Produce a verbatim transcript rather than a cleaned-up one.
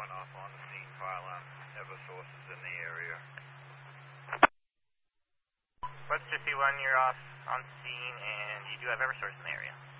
one off on the scene file on Eversource is in the area. Webster two one, you're off on scene, and you do have Eversource in the area.